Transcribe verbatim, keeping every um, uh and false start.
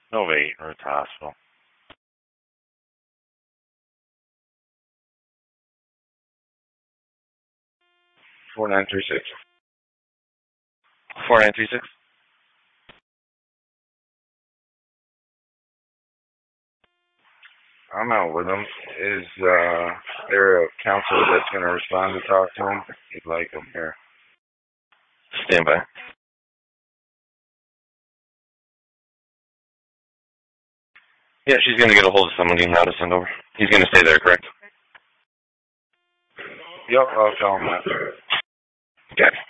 oh eight, or at the hospital. Four nine three six. Four nine three six. I'm out with him. Is uh, there a counselor that's going to respond to talk to him? You'd like him here. Stand by. Yeah, she's going to get a hold of someone now to send over. He's going to stay there, correct? Yep, I'll tell him that. Okay.